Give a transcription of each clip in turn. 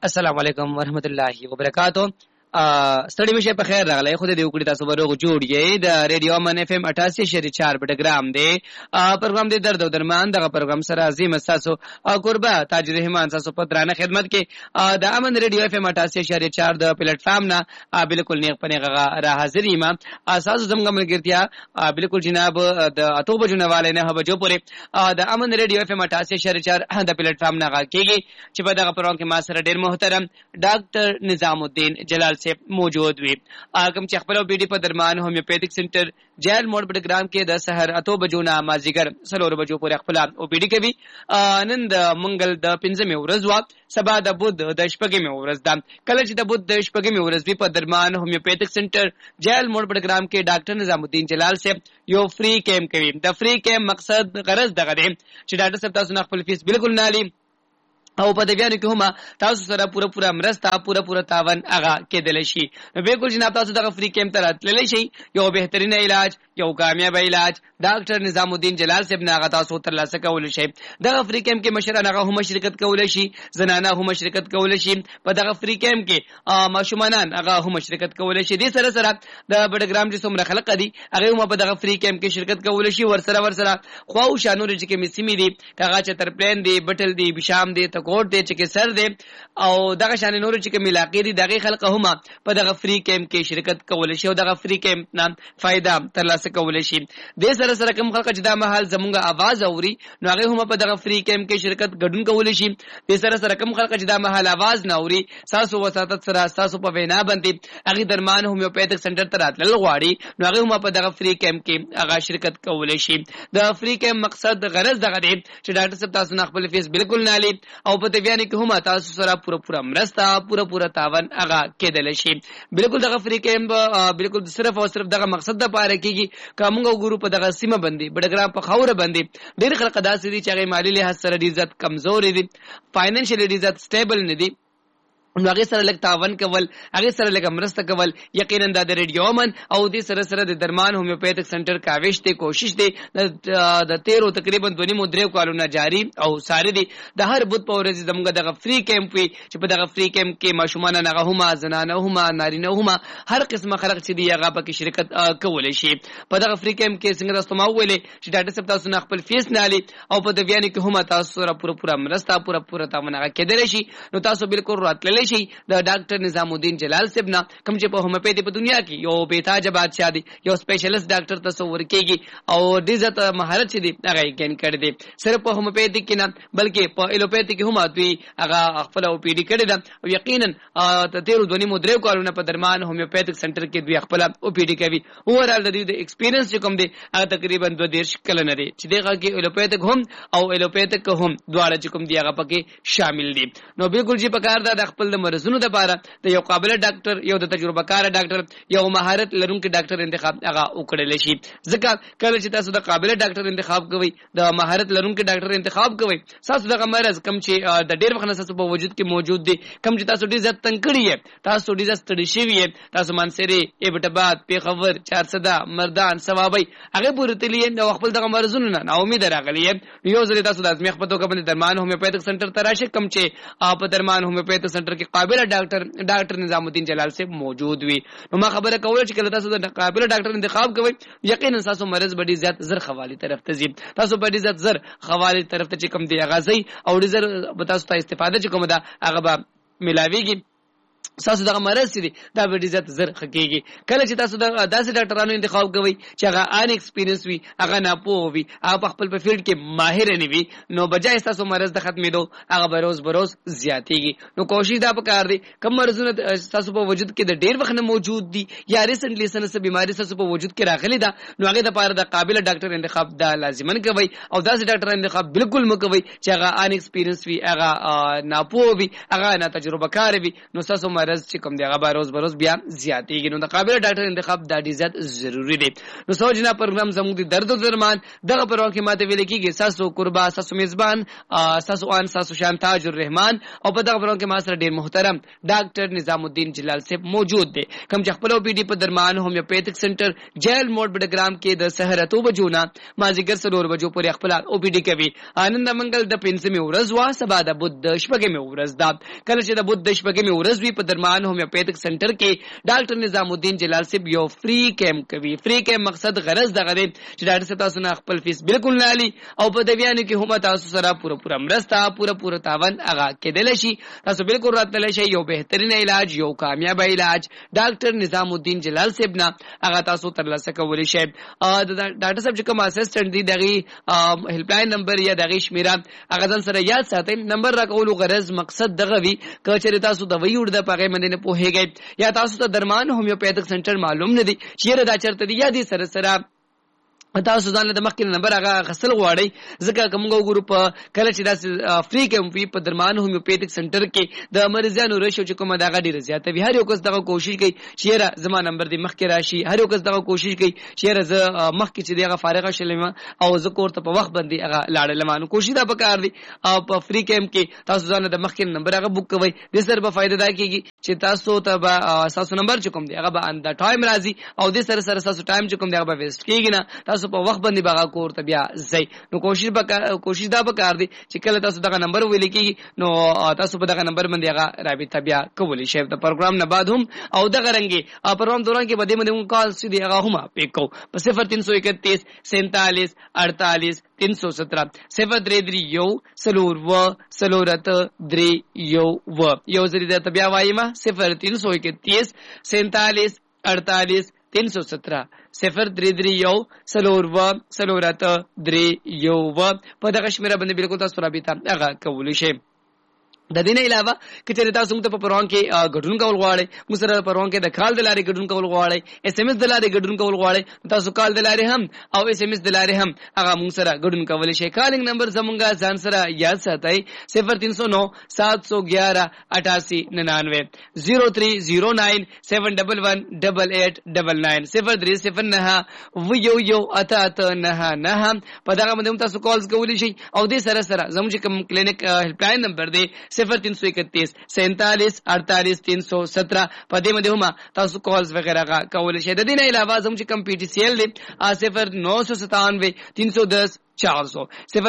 السلام علیکم ورحمت الله وبرکاتہ. ستړي مشه په خیر راغلی. خو دې وکړی تاسو ورو جوړیږي د ریډیو من اف ام 88.4 بټګرام دی. پروګرام دی درد او درمان دغه پروګرام سره عظیم تاسو قربا تاج رحمان تاسو په درانه خدمت کې د امن ریډیو اف ام 88.4 د پلیټ فارم نه بالکل نیغ پنیغه را حاضر یم. اساس زموږ ملګرتیا بالکل جناب د اتو بجو نه والے نه بجو پورې د امن ریډیو اف ام 88.4 د پلیټ فارم نه کېږي چې په دغه پروګرام کې ما سره ډیر محترم ډاکټر نظام الدین جلال سے موجود وي. کوم چې خپل بي ډي په درمان هومیوپیتھک سنټر جیل موډ بټګرام کې د سحر اتو بجو نه مازیګر سلور بجو پورې خپل او بي ډي کوي. نن د منګل د 15مې ورځ وا سبا د بود د شپږمې ورځ ده. کله چې د بود د شپږمې ورځ وي په درمان هومیوپیتھک سنټر جیل موډ بټګرام کې ډاکټر نظام الدین جلال سے یو فری کیمپ کوي. د فری کیمپ مقصد غرض دغه دی چې ډاکټر صاحب تاسو نه خپل فیس بالکل نه لې او په دې بیان کې هم تاسو سره پوره مرسته پوره تاون هغه کېدل شي. بالکل جناب تاسو دغه فری کیمپ ته راتللی شي. یو بهترین علاج یو کامیاب علاج ډاکټر نظام الدین جلال صاحب نه هغه تاسو ترلاسه کول شي. دغه فری کیمپ کې مشران هغه هم شرکت کول شي، زنانه هم شرکت کول شي. په دغه فری کیمپ کې ماشومان هغه هم شرکت کول شي. دې سره د بټګرام چې څومره خلک دي هغه هم په دغه فری کیمپ کې شرکت کول شي. ورسره خو او شانور چې کې مسیمي دي هغه چې ترپلین دي بټل دي بشام دي کوټ دی چې کې سر دی او دغه شان نور چې کې ملاقات دي دغه خلک هم په دغه فری کیمپ کې شرکت کول شي او دغه فری کیمپ نه فائدہ ترلاسه کول شي. د سره کوم خلک چې د محل زمونږه आवाज اوري نو هغه هم په دغه فری کیمپ کې شرکت ګډون کول شي. د سره کوم خلک چې د محل आवाज نه اوري تاسو وساتت سره تاسو په وینا باندې هغه درمان هومیوپیتھک سنټر ته راتلل غواړي نو هغه هم په دغه فری کیمپ کې هغه شرکت کول شي. د فری کیمپ مقصد غرض دغه دی چې ډاکټر صاحب تاسو نه خپل فیس بالکل نه لې او په دې بیان کې هم تاسو سره پوره مرسته پوره تاون هغه کېدل شي. بالکل دغه فری کیمپ بالکل صرف او صرف دغه مقصد د پاره کېږي کومه ګورو په دغه سیمه باندې بډګرام په خوره باندې ډېر خلک داسې دي چې هغه مالی لحاظ سره عزت کمزوري دي، فاینانشلی عزت سټیبل نه دي. نو هغه سره لک تاون کول هغه سره لک مرسته کول یقینا د ریډیو من او د سره د درمان هومیوپیتھک سنټر کاوش ته کوشش دی د 13 تقریبا 2.3 کالونه جاری او ساره دي د هر بوت په ورځ زموږ دغه فری کیمپ وي چې په دغه فری کیمپ کې ماشومان نه هم زنانه هم نارینه هم هر قسمه خلک چې دی هغه په شرکت کول شي. په دغه فری کیمپ کې څنګه راستمه ویلې چې ډاکټر صاحب تاسو نه خپل فیس نه لې او په دې بیان کې هم تاسو سره پوره مرسته پوره تاون هغه کېدل شي. نو تاسو بالکل راتللی شي د ډاکټر نظام الدین جلال صاحب نه کوم چې په هومیوپیتھی په دنیا کې یو بیتاج بادشاہ دی، یو سپیشلیست ډاکټر تصور کېږي او د عزت مهارت چې دی هغه ګین کړی دی. صرف په هومیوپیتھی کې نه بلکې په الوپیتھی کې هم دوی هغه خپل او پی ډی کړی دا او یقینا ته 13 کالونه په درمان هومیوپیتھک سنټر کې دوی خپل او پی ډی کوي. اوورال د دې ایکسپیرینس چې کوم دی هغه تقریبا 2 کلونه دی چې دغه کې الوپیتھک هم او الوپیتھک هم دواړه چې کوم دی هغه پکې شامل دي. نو بالکل چې پکار دا د خپل مرزونو د لپاره د یو قابل ډاکټر یو د تجربه کار ډاکټر یو مهارت لرونکي ډاکټر انتخاب هغه وکړل شي. ځکه کله چې تاسو د قابل ډاکټر انتخاب کوئ د مهارت لرونکي ډاکټر انتخاب کوئ تاسو دغه مرز کم چې د ډېر وخت نه تاسو په وجود کې موجود دي کم چې تاسو ډېر ځت تنگ کړی یې تاسو ډېر ستړي شوي یې تاسو مانسری ایبټباد پیښور 400 مردان ثوابي هغه پورتلی نو خپل دغه مرزونه نه امید راغلی یو ځل تاسو د ازمیخ په توګه باندې درمان هومیوپیتھک سنټر تراشه کم چې په درمان هومیوپیتھک سنټر کې قابل ډاکټر نظام الدین جلال سے موجود وي. نو ما خبره کوله چې کله تاسو د قابل ډاکټر انتخاب کوئ یقینا تاسو مرز بډي زیات زر خوالي طرف ته ځي تاسو بډي زیات زر خوالي طرف ته چې کوم دی غازي او ډي زر به تاسو ته استفاده چې کوم دا هغه به ملاويږي. تاسو دغه مرز دي دا به عزت زر خکېږي. کله چې تاسو د داسې ډاکټرانو انتخاب کوئ چې هغه ان ایکسپیرینس وي هغه نه پوه وي هغه په خپل په فیلډ کې ماهر نه وي نو بجای تاسو مرز د ختمېدو هغه بروز زیاتېږي. نو کوشش دا پکار دی کوم مرزونه تاسو په وجود کې د ډېر وخت نه موجود دي یا ریسنټلی سنه بيماري تاسو په وجود کې راغلي ده نو هغه د لپاره د قابل ډاکټر انتخاب دا لازمن کوي او داسې ډاکټر انتخاب بالکل مکوي چې هغه ان ایکسپیرینس وي هغه نه پوه وي هغه نه تجربه کار وي نو تاسو مرز چې کوم دی هغه به روز بروز بیا زیاتېږي. نو د قابل ډاکټر انتخاب دا ډیر زیات ضروری دی. نو سوجنا پروګرام زموږ د درد درمان دغه پروګرام کې ماته ویل کېږي ساسو قربا ساسو میزبان ساسو ان ساسو شان تاج الرحمن او په دغه پروګرام کې ما سره ډیر محترم ډاکټر نظام الدین جلال صاحب موجود دی کوم چې خپل او پی ډی په درمان هومیوپیتھک سنټر جیل موډ بډګرام کې د سحر 2 بجو نه مازیګر 4 بجو پورې خپل او پی ډی کوي. آنند منګل د پنځمه ورځ وا سبا د بود شپږمه ورځ دا کله چې د بود شپږمه ورځ وی په درمان هومیوپیتھک سنټر کې ډاکټر نظام الدین جلال صاحب یو فری کیمپ کوي. فری کیمپ مقصد غرض دغه دی چې ډاکټر صاحب تاسو نه خپل فیس بالکل نه علي او په دویانو کې هم تاسو سره پوره مرسته پوره تاوان هغه کېدل شي. تاسو بالکل راتل شي یو بهترین علاج یو کامیاب علاج ډاکټر نظام الدین جلال صاحب نه هغه تاسو ترلاسه کولی شئ. ډاکټر صاحب چې کوم اسسټنټ دی دغه هیلپ لاین نمبر یا دغه شمیره هغه ځل سره یاد ساتئ. نمبر راکولو غرض مقصد دغه وی کچره تاسو د ویوډ د پغې باندې نه پوهیږئ یا تاسو ته درمان هومیوپیتھک سنټر معلوم نه دي چیرې دا چرته دی یا دي سره تاسو ځان له مخکې نمبر هغه غسل غواړئ ځکه کومګو ګروپ کله چې دا فری کیمپ په درمان هومیوپیتھک سنټر کې د مریضانو رشو چې کومه دا غډي زیاته وی هر یو کس دغه کوشش کوي چې زما نمبر دی مخکې راشي. هر یو کس دغه کوشش کوي چې ز مخکې چې دغه فارغه شلم او زه کوړه په وخت باندې هغه لاړل مانو کوشش دا پکار دی. او په فری کیمپ کې تاسو ځان د مخکې نمبر هغه بوک کوئ د سر به فائدہ دا کیږي چې تاسو ته تاسو نمبر چې کوم دی هغه به اند ټایم راځي او د سر تاسو ټایم چې کوم دی هغه به ویسټ کیږي نه تاسو په وخت باندې کور ته بیا ځي. نو کوشش دا پکار دی چې کله تاسو دغه نمبر ویل کیږي نو تاسو په دغه نمبر باندې هغه رابطه بیا کولی شئ. د پروګرام نه بعد هم او دغه رنګي پروګرام دوران کې بده مده کال سیدي هغه هم پیکو په 0331 47 48 317 033 یو سلور و سلورت دری یو زری د بیا وایم 0331 47 48 317 033 یو سلور و سلورت دری یو په دغه شمیره باندې بالکل تاسو رابطه هغه کولی شئ. د دې نه علاوه کچې تاسو موږ ته په پروګرام کې ګډون کول غواړئ موږ سره په پروګرام کې د کال د لارې ګډون کول غواړئ اس ام اس د لارې ګډون کول غواړئ تاسو کال د لارې هم او اس ام اس د لارې هم هغه موږ سره ګډون کولای شئ. کالینګ نمبر زمونږه ځان سره یاد ساتئ 0309 711 8899 0309 711 8899 0309 ویو اته نه نه په دغه باندې تاسو کالز کولی شئ او دې سره زموږ کوم کلینیک هیلپ لاین نمبر دی 0331 47 48 317 په دې باندې هم تاسو کالز وغیرہ کولی شئ. د دې نه علاوه زموږ کوم پی ټی سی ایل دی 0997 310 400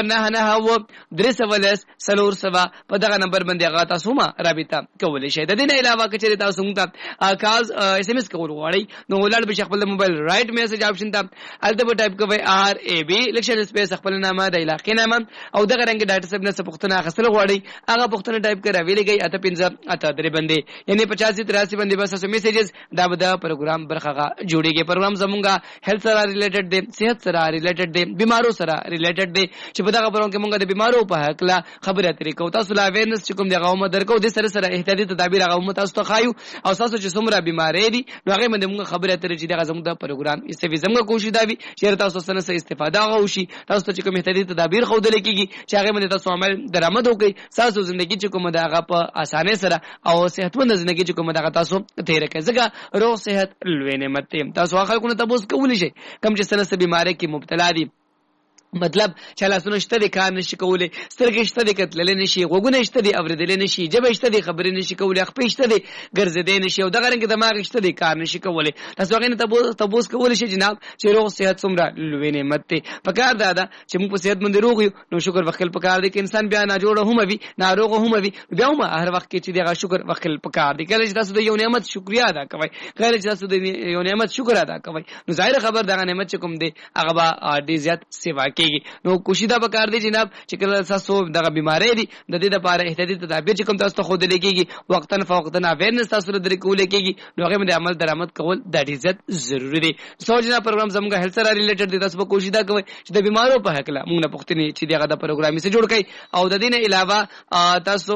099 340 سلور سوا په دغه نمبر باندې هغه تاسو ما رابطه کولی شئ. د دې نه علاوه کچې تاسو موږ کالز اس ام اس کول غواړئ نو ولر به خپل موبایل رائټ میسج آپشن ته البته ټایپ کوئ آر ای بی لیکشن سپیس خپل نامه د علاقې نامه او دغه رنګ ډاټا سب نه پښتنه غسل غواړئ هغه پښتنه ټایپ کړئ ویلګي اته 5 اته درې باندې یعنی 50 83 باندې بس تاسو میسجز دا به پروګرام برخه جوړیږي. پروګرام زمونږه هیلث سره ریلیټډ دی صحت سره ریلیټډ دی بیمارو سره ریلیټډ دی چې په دغه پروګرام کې موږ د بیمارو په حق لا خبره اترې کوو تاسو لا اویرنس چې کوم دغه عمر درکو د سره احتیاطي تدابیر هغه هم تاسو ته خایو او تاسو چې څومره بیماری دي نو هغه باندې موږ خبره اترې چې دغه زموږ د پروګرام استفاده زموږ کوشش دا وي چې تاسو سره استفاده غوښي تاسو ته چې کوم احتیاطي تدابیر خو دل کېږي چې هغه باندې تاسو عمل درآمد وکړي تاسو ژوندۍ چې کوم دغه په اسانه سره او صحتمند ژوندۍ چې کوم دغه تاسو تیر کړئ ځکه روغ صحت لوی نعمت دی. تاسو هغه کو نه تاسو کولی شئ کوم چې سره بیماری کې مبتلا دي مطلب چې لاسونه شته د کار نشي کولای سترګې شته د کتل نشي غوګونه شته د اوریدل نشي جبه شته د خبرې نشي کولای خپې شته د ګرځېدل نشي او دغه رنګ دماغ شته د کار نشي کولای تاسو هغه نه تبوس کولای شي جناب چې روغ صحت څومره لوی نعمت دی. پکار دا چې موږ په صحت باندې روغ یو نو شکر وکړل پکار دی چې انسان بیا نه جوړ هم وي ناروغ هم وي بیا هم هر وخت کې چې دغه شکر وکړل پکار دی کله چې تاسو د یو نعمت شکریا ادا کوئ کله چې تاسو د یو نعمت شکر ادا کوئ نو ظاهر خبر دغه نعمت چې کوم دی هغه به ډیر زیات سیوا کیږي. نو کوشیدا پکار دی جناب چې کله تاسو دغه بیماری دي د دې لپاره احتیاطي تدابیر چې کوم تاسو ته خود لګيږي وقتن فوقتن اویرنس تاسو لري کول کېږي نو هغه باندې عمل درآمد کول د ډیر زیات ضروری دی. سوجنا پروګرام زموږ هیلث سره ریلیټډ دی تاسو کوشیدا کوئ چې د بیمارو په حق لا موږ نه پښتني چې دغه د پروګرام سره جوړ کړئ او د دې نه علاوه تاسو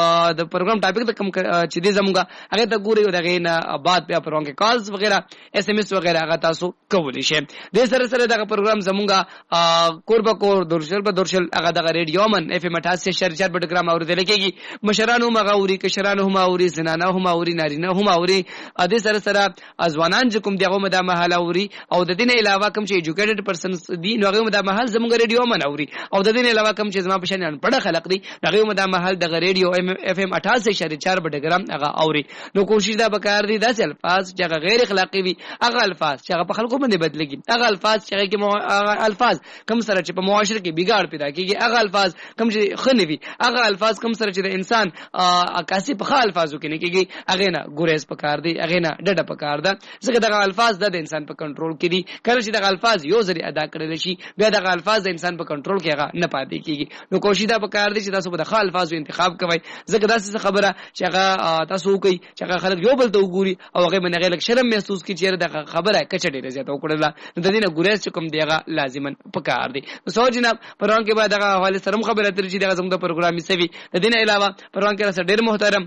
د پروګرام ټاپک ته کوم چې دې زموږ هغه ته ګوري او دغه نه بعد بیا پروګرام کې کالز وغیرہ اس ام اس وغیرہ هغه تاسو کولی شئ. د سره دغه پروګرام زموږ کور به کور درشل به درشل هغه د ریډیو من اف ام 88.4 پروګرام اوریدل کېږي. مشرانو مغاوري کشرانو هم اوري زنانه هم اوري نارینه هم اوري د سره سره ځوانان چې کوم دغه مده محل اوري او د دین علاوه کوم چې ایجوکیټډ پرسنز دي نو هغه مده محل زموږ ریډیو من اوري او د دین علاوه کوم چې زما په شان پړه خلق دي هغه مده محل د ریډیو اف ام 88.4 پروګرام هغه اوري. نو کوشش دا وکړ دي داسې الفاظ چې غیر اخلاقی وي هغه الفاظ چې هغه په خلکو باندې بدلېږي هغه الفاظ چې هغه الفاظ کوم سره چې په معاشره کې بګاړ پیدا کیږي هغه الفاظ کوم چې خنوي هغه الفاظ کوم سره چې د انسان عکاسي په خال الفاظو کې نه کیږي هغه نه ګورېز پکار دی هغه نه ډډه پکار ده ځکه دغه الفاظ د انسان په کنټرول کې دي. کله چې دغه الفاظ یو ځری ادا کړل شي بیا دغه الفاظ د انسان په کنټرول کې هغه نه پاتې کیږي. نو کوشش دا پکار دی چې تاسو په خال الفاظو انتخاب کوئ ځکه داسې خبره چې هغه تاسو کوي چې هغه خلک یو بل ته وګوري او هغه باندې غلط شرم محسوس کوي چې دغه خبره کچ ډیره زیاته وکړه. نو د دې نه ګورېز کوم دیغه لازما پکار دی. نو جناب پروان کې بعد هغه حواله سره خبره تر چې دغه زموږ د پروګرام سوي د دې نه علاوه پروان کې سره ډیر محترم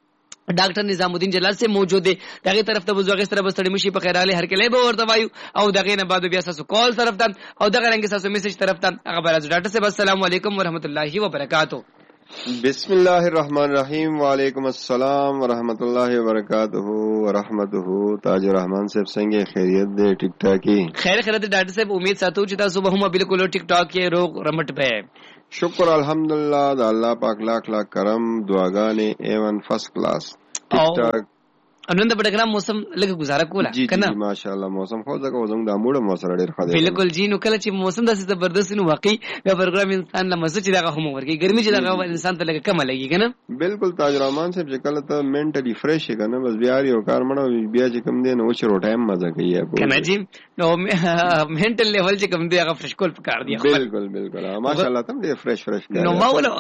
ډاکټر نظام الدین جلال سے موجود دی دغه طرف ته بزوغه سره بستړی مشي په خیراله هر کله به ورته وایو او دغه نه بعد بیا تاسو کال طرف ته او دغه رنګ تاسو میسج طرف ته هغه برازو ډاکټر صاحب السلام علیکم ورحمت الله وبرکاتہ. بسم الله الرحمن الرحیم. وعلیکم السلام ورحمۃ اللہ وبرکاتہ ورحمته. تاج الرحمن صاحب څنګه خیریت دی ټیک ټاکی خیریت ډاکټر صاحب امید ساتو چې تاسو به هم بالکل ټیک ټاک کې روغ رمټ به. شکر الحمدللہ د الله پاک لاکھ لاکھ کرم دعاګانې ایون فرست کلاس ټیک ټاک. نن د پروګرام موسم لږه گزاره کوله کنه ماشاءالله موسم خو ځکه وزنګ د موډ مو سره ډیر خاله بالکل جی. نو کله چې موسم داسې زبردست نو واقعي د پروګرام انسان له مزه چې دغه هم ورګي ګرمي چې دغه انسان ته لږه کم لګي کنه. بالکل تاج الرحمن صاحب چې کله ته منټلی فرش کنه بس بیا یو کار مړو بیا چې کم دی نو چې روټایم مزه کوي کنه جی. نو منټل لیول چې کم دی هغه فرش کول پکار دی. بالکل بالکل ماشاءالله تم دې فرش نو ما ول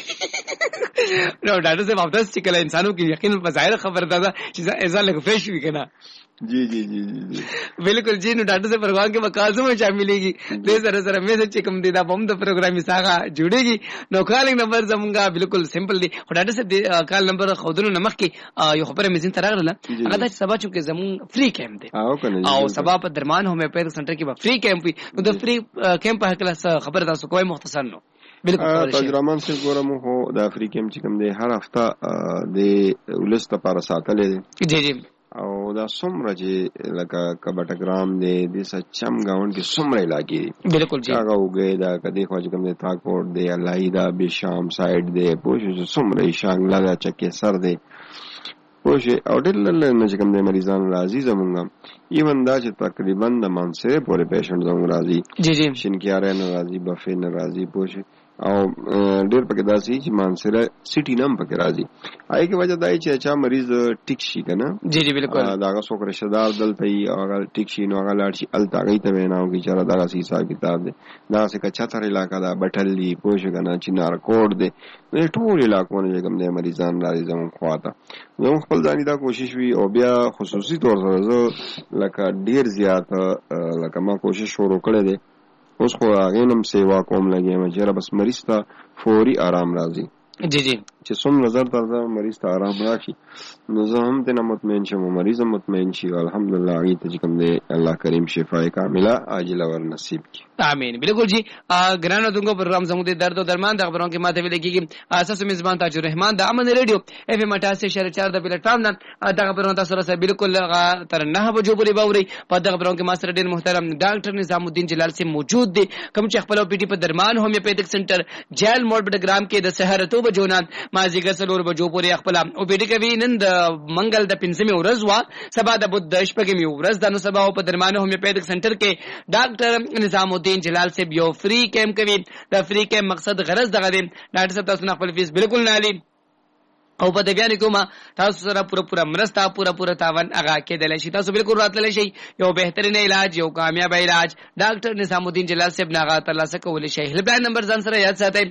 نو ډاکټر صاحب اوس چې کله انسانو کې یقین په ظاهر خبر ده چې ازال لګ فرش وی کنه. جی جی جی جی بالکل جی. نو ډاکټر صاحب پروګرام کې وکالو میں شاملېږي دې سره سره میسج چې کوم دی دا بم د پروګرام ساغه جوړيږي. نو کالینګ نمبر زمونږه بالکل سمپل دی. ډاکټر صاحب کال نمبر خودونو نمخ کې یو خبره مزین ترغله هغه د سبا چې زمون فری کیمپ دی او سبا په درمان هومیوپیتھ سنټر کې به فری کیمپ وي. نو د فری کیمپ په کلاس خبر تاسو کوی مختصر نو بالکل تجربه سے ګورم هو د افریقا چې کوم دی هر هفته د ولست لپاره ساتلې جی جی او دا څومره چې لکه کبټګرام دی د سچم گاوند کې څومره علاقې بالکل جی هغه وګي دا کدي خو چې کوم دی تاکوټ دی الایدا بشام سایډ دی پوښ څومره شانګلا دا چکه سر دی پوښ او ډېر نه چې کوم دی مریضان راځي زمونږ ایون دا چې تقریبا د مانسره پورې پیشنټ زمونږ راځي جی جی شینکیاره نه راځي بفې نه راځي پوښ او ډېر پکې داسي چې مانسره سټي نام پکې راځي. آی کی وجہ دای چې چا مریض ټیک شي کنه جی جی بالکل داغه څوک رشتہ دار دلته ای هغه ټیک شي نو هغه لاړ شي ال تاګی ته ویناو کی چر دغه حساب کتاب دی دا څه کچا تر علاقہ دا بټلی پوښ کنه چې نار کوټ دی ټول علاقو نه کوم د مریضان راځي زمون خواته نو خپل ځانی دا کوشش وی او بیا خصوصي طور سره لکه ډیر زیات لکه ما کوشش شروع کړی دی اوس خو هغه نم سیوا کوم لګي مجره بس مریض ته فوري آرام راځي. جی جی چې څوم نظر تر مریض ته آرام راشي نو زه هم ته مطمئن شم مریض مطمئن شي الحمدلله هغه ته کوم دی الله کریم شفای کامله عاجله ور نصیب کی امين. بالکل جی ګرانو دغه پروګرام زموږ د درد او درمان د خبرونو کې ماته ویل کېږي اساس میزبان تاج الرحمن د امن ریډیو اف ام 88.4 د پلیټفارم نن دغه پروګرام تاسو سره بالکل تر 9 بجو پورې باوري په دغه پروګرام کې ما سره ډېر محترم ډاکټر نظام الدین جلال سے موجود دي کوم چې خپل پی ټی په درمان هومیوپیتھک سنټر جیل موډ پروګرام کې د سحر 2 بجو نه مازیګر سلور بجو پورې خپل او پی ټی کوي نن د منګل د 15 ورځ وا سبا د بوت د شپږمې ورځ د نو سبا په درمان هومیوپیتھک سنټر کې ډاکټر نظام الدین جلال سے یو فری کیمپ کوي. د فری کیمپ مقصد غرض دغه دی ډاکټر صاحب تاسو نه خپل فیس بالکل نه علي او په دې بیان کومه تاسو سره پوره مرسته پوره تاوان هغه کېدل شي تاسو بالکل راتللی شي یو بهترین علاج یو کامیاب علاج ډاکټر نظام الدین جلال صاحب ناغه تعالی سره کول شي. هیلپ لاین نمبر ځان سره یاد ساتئ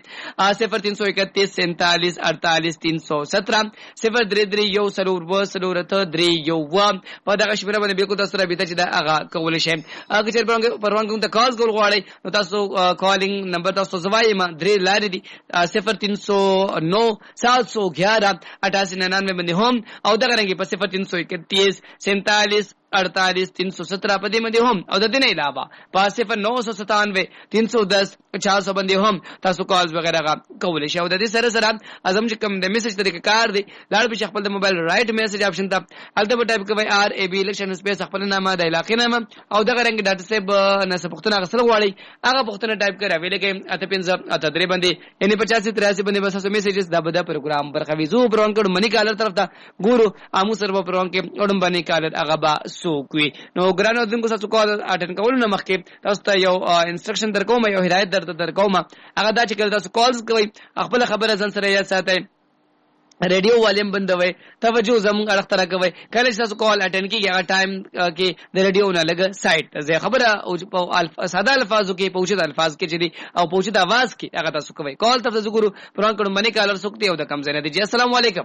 0331 47 317 033 یو سلور و سلورت درې یو و په دغه شمېره باندې بالکل تاسو سره بیت چې دا هغه کول شي. اګه چیرې پروان کوم ته کال کول غواړئ نو تاسو کالینګ نمبر تاسو زوایم درې لارې دي 0309 711 8899 باندې هم او دغه رنګ په 0331 47 48 317 په دې باندې هم او د دې نه علاوه په 0997 310 400 باندې هم تاسو کالز وغیرہ کولای شئ. او د دې سره سره اعظم چې کوم د میسج طریقه کار دی لاړ به خپل د موبایل رائټ میسج آپشن ته الته په ټایپ کوي RAB الیکشن سپیس خپل نامه د علاقې نامه او دغه رنګ ډاټا سیب نس پختونه غسل غواړي هغه پختونه ټایپ کړئ ویل کې اته پنځه اته درې باندې یعنی 85 83 باندې بس میسجز دا بده پروګرام برخوي زو پرون کډ منی کالر طرف ته ګورو امو سر په پرون کې اډم باندې کالر هغه با سوکوي نو ګرانو دغه تاسو کال اټن کول نه مخکې تاسو ته یو انسترکشن درکوم یو هدایت درکوم هغه دا چې کله تاسو کالز کوي خپل خبره ځل سره یاد ساتئ ریډیو والیم بندوي توجه زموږ اړه تر کوي کله چې تاسو کال اټن کیږي هغه ټایم کې د ریډیو نه لګ سایت زه خبره او ساده الفاظو کې پوښتنه الفاظ کې چې دي او پوښتنه आवाज کې هغه تاسو کوي کال تاسو ګورو پرون کډ منی کالر سوکتي او د کم زنه دي جی السلام علیکم.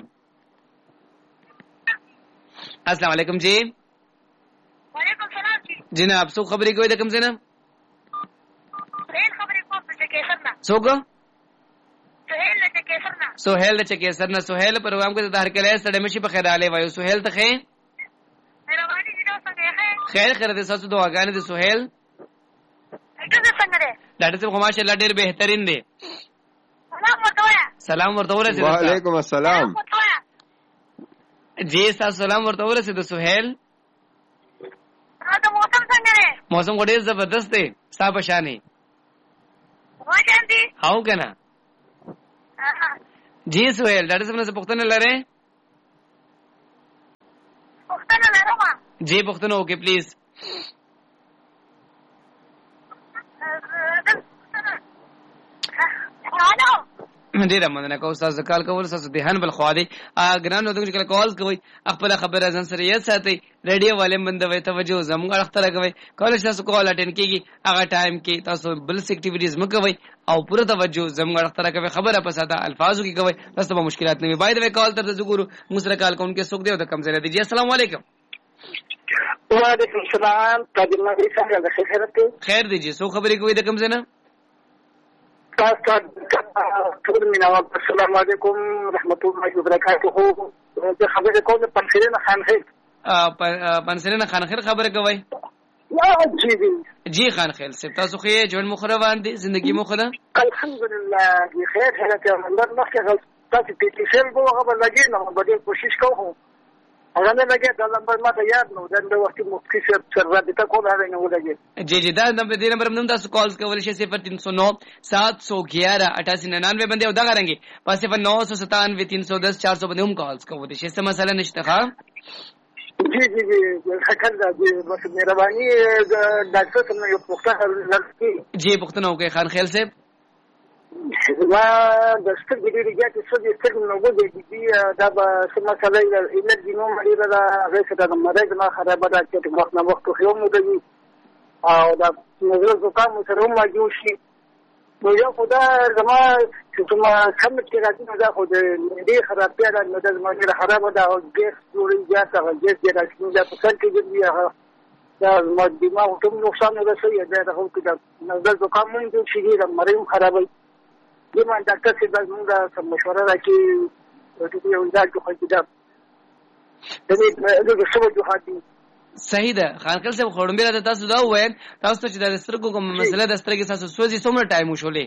السلام علیکم جی. وعلیکم سلام جی. جناب سو خبرې کوي د کم زنه سهیل خبرې کوم څه کې سرنا سوګو سهیل ته کې سرنا سہیل د چکه سرنا سہیل پروګرام کې د هر کله سړی مشي په خیر आले وایو سہیل ته خیر مهرباني دي تاسو ته خیر خیر د تاسو دعاګانې د سہیل څنګه څنګه ډاکټر صاحب ماشاءالله ډیر بهترین دی. سلام ورته ورسېد. وعلیکم السلام. جی تاسو سلام ورته ورسېد سہیل. دا موسم څنګه دی؟ موسم ډیر زبردست دی صاحب شانې وځم دي هاو کنه. جی سہیل ډاکټر صاحب نه پوښتنه لرئ؟ پوښتنه لرم. جی پوښتنه وکړئ پلیز. ډیره مننه کوم تاسو کال کول تاسو دهان بل خو دي ګرانو دغه کله کال کوي خپل خبره ځان سره یاد ساتي ریډیو والے بندوي توجه زموږ اړه تر کوي کله تاسو کال اټین کیږي هغه ټایم کې تاسو بل اکټیویټیز مکوي او پوره توجه زموږ اړه تر کوي خبره په ساده الفاظو کې کوي تاسو به مشکلات نه وي. باید وی کال تر زګورو مسره کال کوم کې سوک دی او د کم زره دي. جی السلام علیکم. وعلیکم السلام. تاسو ما دې څنګه د خیر دی جی سو خبرې کوي د کم زنه السلام علیکم رحمت الله وبرکاتہ. زه خبرې کوم د پنځرینه خانخیل خبره کوي. جی خانخیل سپ تاسو خو یې ژوند مخره باندې ژوندۍ مخره الحمدلله خیر حالت الله مخکې تاسو په تیسل بو هغه لګي نو به کوشش کوم هغه نه لګي دا نمبر ماته یاد نو دا د وخت مفتی سره رابطه کوم هغه نه ولګي. جی دا نمبر دې نمبر نوم تاسو کالز کول شي 0309 711 8899 باندې او دا غرانګي 0997 310 400 باندې هم کالز کوو دي څه مسله نشته ښا. جی خکل دا بس مهرباني ډاکټر څنګه یو پوښتنه لري. جی پوښتنه وکړئ خان خیل صاحب. ما د سترګې ډېرې زیاتې سوځي سترګې مې وګورې دي دا به څه مسله انرژي نو مړېده ده هغې سره د مرۍ زما خرابه ده چې وخت نه وخت ټوخي هم ودرېږي او دا نزله زکام سره هم واجب شي. نو یو خو دا زما چې کومه سمټ کې راځي نو دا خو د معدې خرابتیا ده نو دا زما ډېره خرابه ده او ګیس جوړوي زیات هغه ګیس ډېر راځي دا په سر کې ګرځي هغه دا زما دماغ ته هم نقصان رسوي دا دغه کې دا نزله زکام هم جوړ شي د مرۍ هم خرابوي. دیمان ډاکټر صاحب موږ سم مشوره راکړي چې یو علاج وکړي دا د دې څه وجوهات دي. صحیح ده خانقل صاحب خورم بیره تاسو دا وایي تاسو چې د سترګو کوم مسله د سترګې تاسو سوځي څومره ټایم وشولې؟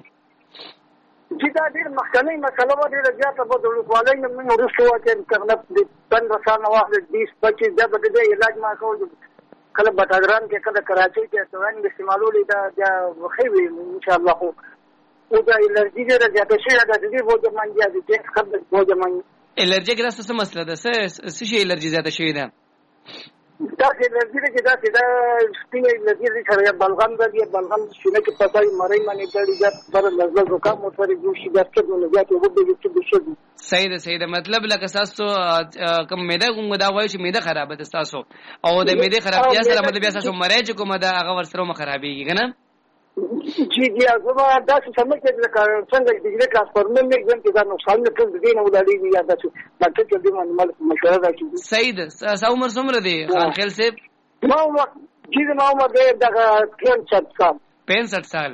چې دا ډېر مخکنی مسله و ډېره زیاته به د ولکوالۍ نه موږ وروسته واچې تقریبا د 15 سال نه واخلې 20-25 دا به د علاج ما کول کله بټاګرام کې کله کراچۍ کې څنګه استعمالولې دا ښه وي ان شاء الله. خو او دا الرجی ډېره زیاته شوې ده د دې بوجه باندې د دې خبر بوجه باندې الرجی کې تاسو څه مسله ده څه شي الرجی زیاته شوې ده؟ دا الرجی کې دا سپینه الرجی چې بلغم ده دی بلغم شنه کې پتاي مړی باندې ډېر زیات بر لږه زکام او ترې جوشي درته نو زیات وګړي چې د شي. صحیح ده مطلب لکه تاسو کوم معده کوم دا وایي چې معده خرابه ده تاسو او د معده خرابتیا سره مطلب تاسو مړی چې کوم دا هغه ورسره خرابېږي کنه. جی زما دا څه کې څنګه د دې ټرانسفورمر نه ګم کې دا نقصان نه کړی دی نو ولادي یا دا چې ډاکټر چې دې باندې مشوره راکړي. صحیح ده عمر څومره دی خان خیل صاحب؟ ما عمر دی دا 63 سال. 65 سال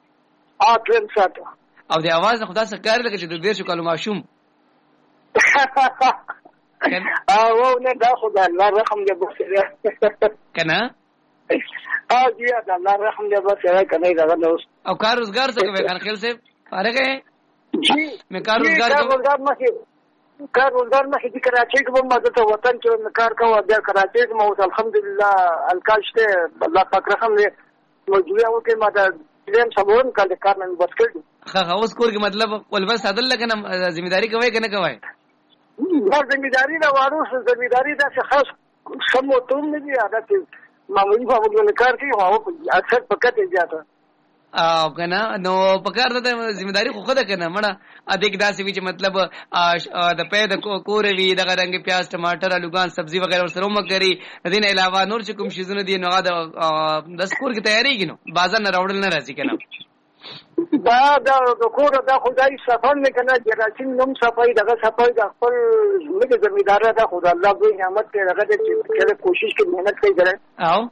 63 او د आवाज خدا څخه کار لکه چې د 20 کالو ماشوم. او نه دا خو د الله رحم دی بس کنه جی د الله رحم دی بس کنه دا نو او کار روزګار څه کوي خان خیل سے فارغ ہے جی میں کار روزګار کار روزګار مخې د کراچۍ کې په مدته وطن کې کار کوم د کراچۍ کې مو الحمدلله الکاشته الله پاک رحم دی موجوده او کې ماده دیم سبون کله کار نه بس کړی ها اوس کور کې مطلب ول بس عدل لکنه ذمہ داری کوي کنه کوي دا ذمہ داری دا وارو ذمہ داری دا څه خاص سمو ته نه دی عادت معمولی په وګړو کار کوي او اکثر پکته زیاته او کنه نو پکار ته ذمہ داری خو خده کنه مړه ا دې داسې وی چې مطلب د پیدا کور وی د رنگ پیاز ټماټر الوګان سبزی وغیرہ سره مګری دین علاوه نور چې کوم شیزونه دي نو د سکور کی تیاری کینو بازار نه راوړل نه راځي کنه دا کور دا خدای صفان نه کنه جراچین نوم صفای دغه صفای د خپل زموږ ذمہ دار ده خدای الله به نعمت کې دغه چې کوشش کې مهنت کوي درې او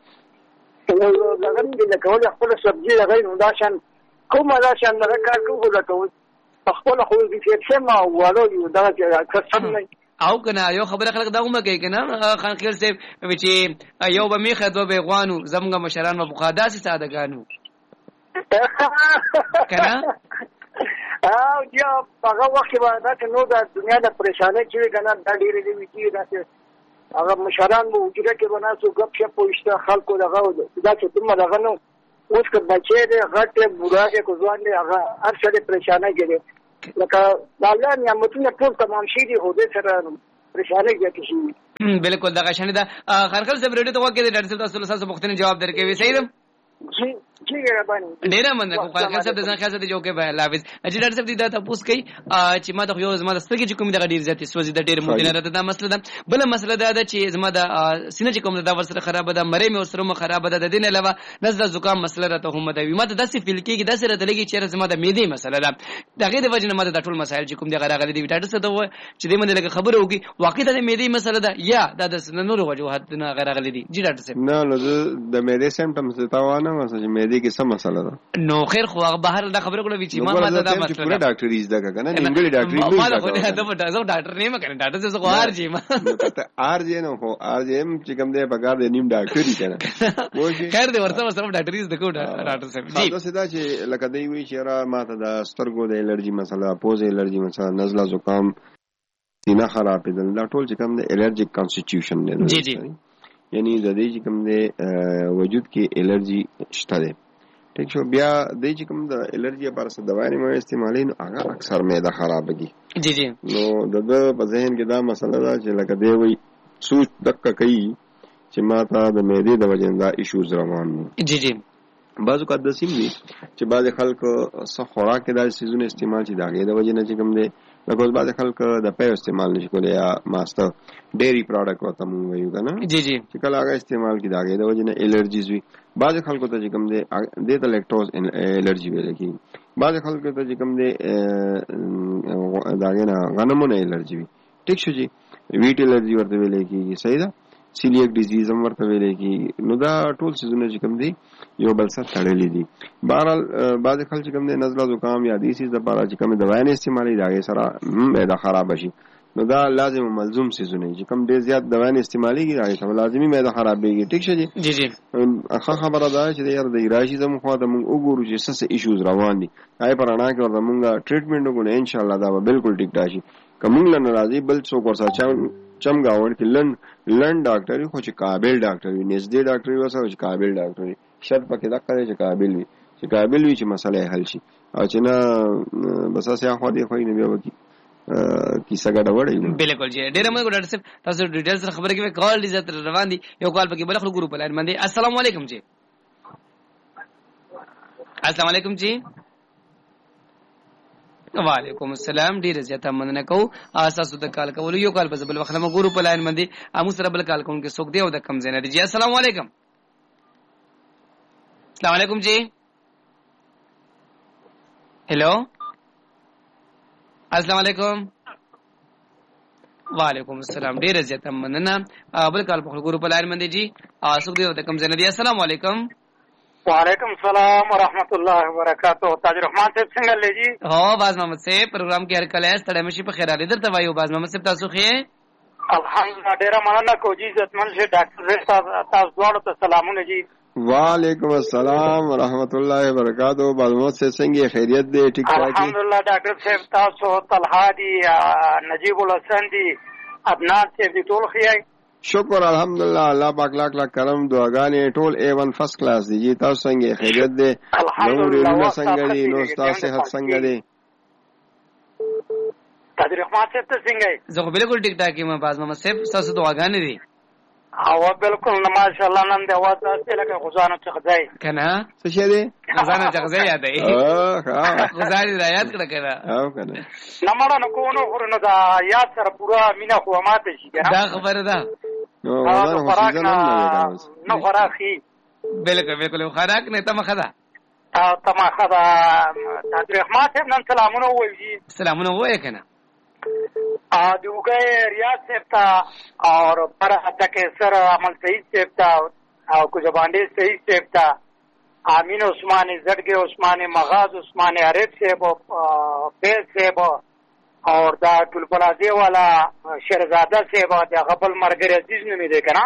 لغن دې کول خپل سبزی لغې نو دا شان کومه دا شان نه کار کوو دا ټول خپل خو دې چې ما والو یو دا چې څه نه او کنه یو خبره خلک دا کومه کوي کنه خان خیل صاحب چې یو به میخه دو به غوانو زمغه مشران و بخاداسي سادهګانو کنه او یا هغه وخت باندې نو د دنیا د پریشانه چې کنه دا ډېرې دي چې دا هغه مشران مو وجوده کې بناسو غپ شپ پوښتنه خلکو دغه دا چې کومه دغه نو اوس که بچي دې غټه بوډا کې ځوان دې هغه هر څه دې پریشانه کېږي لکه الله نعمتونه ټول تمام شي دي هو دې سره پریشانه کېږي بالکل دغه شنه دا خرخل سپریټ ته وکړي ډاکټر صاحب تاسو له مختلف جواب درکوي صحیح ده جی جی ربانی ډیر مننه کوم خلک صاحب د ځان خاصه دي جو کې به لافظ اجي ډاکټر صاحب دا تاسو کوي چې ما د یو زما د ستګي کوم د ډیر ذاتي سوځي د ډیر مودینه راته دا مسله ده بل مسله ده چې زما د سینې چې کوم دا ورسره خراب ده مړې مې ورسره خراب ده د دین علاوه نزله زکام مسله راته هم ده ما ته داسې فیل کېږي داسې راته لګي چې زما د معدې مسله ده دغه د وجه نه ما د ټول مسایل چې کوم د غراغلي دي ډاکټر صاحب چې دې منډه لګه خبره وکي واقعي د معدې مسله ده یا د نور وجوهات نه غراغلي دي جی ډاکټر صاحب نه نو د معدې سیمټمز ته وانه واسه چې معدې کې څه مسله ده نو خیر خو بهر دا خبره کوله چې ما دا مسله پورا ډاکټر ایز دا کنه نیمګړي ډاکټر ما دا خو دا زه ډاکټر نه یم کنه ډاکټر څه خو ار جی ما ته ار جی نو خو ار جی هم چې کوم دې پکار دې نیم ډاکټر دی کنه خیر دې ورته سره ډاکټر ایز د کو ډاکټر صاحب جی دا سدا چې لکه دی وی چې را ما ته د سترګو د الرجی مسله پوز الرجی مسله نزله زکام سینه خراب دي دا ټول چې کوم د الرجیک کانسټیټیوشن دی جی جی یعنی د دې چې کوم د وجود کې الرجی شته ده ٹھیک شو بیا د چې کوم د الرجی لپاره څه دوايانې مې استعمالي نو هغه اکثر معده خراب دي جی جی نو د په ذهن کې دا مسله ده چې لکه دی وی سوچ دک کوي چې ما ته د معدې د وجه دا ایشوز روان دي جی جی بعضو کا د سیم دي چې بعض خلک څه خوراک دا سيزونه استعمال چې داګه د وجه نه چې کوم دي لکه بعض خلک د پې استعمال نشي کولای یا ماستر ډيري پروډکټ وته مونږ وایو کنه جی جی چې کله هغه استعمال کی داګه د وجه نه الرجیز وي بعض خلکو ته چې کوم دي د لیکټوز الرجی ویل کی بعض خلکو ته چې کوم دي داګه نه غنمونه الرجی وي ټیک شو جی ویټ الرجی ورته ویل کی صحیح ده سیلیک ډیزیز هم ورته ویل کی نو دا ټول سيزونه چې کوم دي یو بل سره تړلې دي بهرحال بعض خلک چې کوم دي نزله زکام یا دې سیز د لپاره چې کوم دوايانې استعمالي داګه سره معده خراب شي نو دا لازم او ملزوم سيزونه چې کوم ډیر زیات دوايانې استعمالي کیږي داګه سره لازمي معده خرابېږي ټیک شي جی جی اخر خبره ده چې یار د راشي زمو خو د مونږ وګورو چې څه ایشوز روان دي هاي پرانا کې ورته مونږه ټریټمنټ وکړو ان شاء الله دا به بالکل ټیک راشي کوم له ناراضي بل څوک ورسره چمګاون کې لن ډاکټر خو چې قابل ډاکټر وي نږدې ډاکټر وي وسه چې قابل ډاکټر وي شرط پکې دا کوي چې قابل وي چې مسله حل شي او چې نه بس اسیا خو دې خو نه بیا وکی کیسه ګډه وړي بالکل جی ډیر موږ ډاکټر صاحب تاسو ډیټیلز سره خبرې کوي کال دې زت روان دي یو کال پکې بل خپل ګروپ لاین باندې السلام علیکم جی السلام علیکم جی وعلیکم السلام ډیر زیاته مننه کو اساس د کال کول یو کال په بل وخت موږ ګروپ لاین باندې امو سره بل کال کوم کې څوک دی او د کم زنه دي جی السلام علیکم السلام علیکم جی هلو السلام علیکم وعلیکم السلام ډیر زیاته مننه بل کال په ګروپ لاین باندې جی څوک دی او د کم زنه دي السلام علیکم وعلیکم السلام ورحمۃ اللہ وبرکاتہ تاج الرحمان صاحب څنګه لې جی باز محمد صاحب پروګرام کې هر کله ستړی مشي په خیر علي درته وایو باز محمد صاحب تاسو خې الحمدلله ډیره مننه کوجی عزتمن شه ډاکټر صاحب تاسو دواړو ته سلامونه جی. وعلیکم السلام ورحمۃ اللہ وبرکاتہ. بازموت سے څنګه خیریت دی؟ ٹھیک ٹھاک. الحمدلله ډاکټر صاحب تاسو طلحه دی نجیب الحسن دی عدنان صاحب دی ټول خیای. شکر الحمدلله الله پاک لاک لاک کرم دعاګانې ټول A1 فرست کلاس دی. جی تاسو څنګه خیریت دی؟ الحمدلله څنګه دی؟ نو تاسو صحت څنګه دی؟ قادر رحمان صاحب ته څنګه؟ زه بالکل ټیک ټاک یم. باز محمد صاحب تاسو دعاګانې دي؟ او بالکل ماشاءالله نن د اواز تاسو لکه غزانه څخه کنه څه شه دی غزانه څخه یاد دی غزانه را یاد کړه کنه او کنه نمړه نو کوونو ورنه دا یاد سره پورا مینا خو ماته شي کنه دا خبره ده نو غزانه نو خوراکي بالکل خوراک نه ته مخه ده تما خدا قادر رحمان صاحب نن سلامونه وایي. سلامونه وایي کنه دوگے ریاض صاحب تھا اور فرحت کے سر عمل سعید صاحب تھا اور کچھ بانڈے سعید صاحب تھا امین عثمان زڑگے عثمان مغاز عثمان عارف صاحب فیض صاحب اور دا ټولپلازی والا شہزادہ صاحب دا غبل مرگر عزیز نے بھی دیکھا نا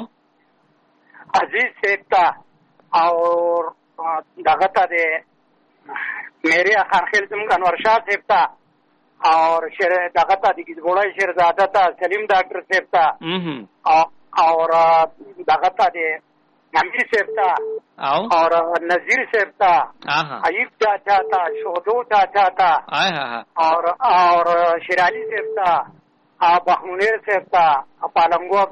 عزیز صاحب تھا اور دغتا دے میرے خان خیل انور شاہ صاحب تھا اور دغتا دی گوڑا شہزادہ تھا سلیم ڈاکٹر صاحب تھا اور دغتا دے امیر صاحب تھا اور نذیر صاحب تھا ایوب چاچا تھا شہدو چاچا تھا اور شیرالی صاحب تھا بہمنیر صاحب تھا پالنگو